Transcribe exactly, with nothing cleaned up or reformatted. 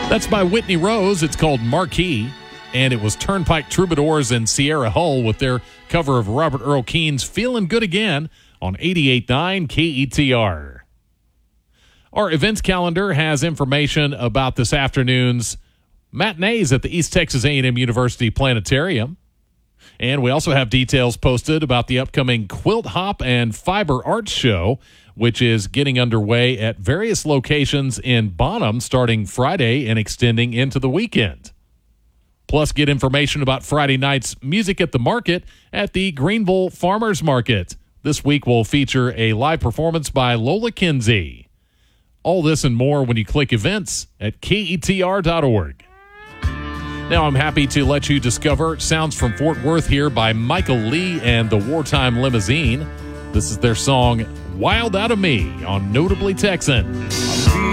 That's by Whitney Rose. It's called Marquee, and it was Turnpike Troubadours and Sierra Hull with their cover of Robert Earl Keen's Feeling Good Again on eighty-eight point nine K E T R. Our events calendar has information about this afternoon's matinees at the East Texas A and M University Planetarium. And we also have details posted about the upcoming Quilt Hop and Fiber Arts Show, which is getting underway at various locations in Bonham starting Friday and extending into the weekend. Plus, get information about Friday night's Music at the Market at the Greenville Farmers Market. This week will feature a live performance by Lola Kinsey. All this and more when you click events at K E T R dot org. Now I'm happy to let you discover Sounds from Fort Worth here by Michael Lee and the Wartime Limousine. This is their song, Wild Out of Me, on Notably Texan.